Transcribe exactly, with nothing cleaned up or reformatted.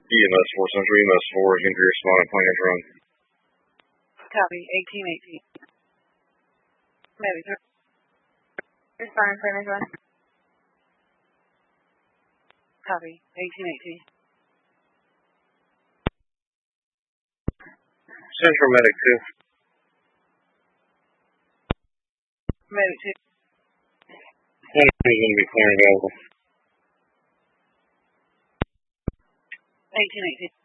E M S four, Central E M S four, is injury responding, playing as run. Copy, eighteen eighteen. Maybe, sir. Responding, playing as run. Copy, eighteen eighteen. Central Medic two. Medic two. Medic two is going to be clear and available. eighteen eighteen.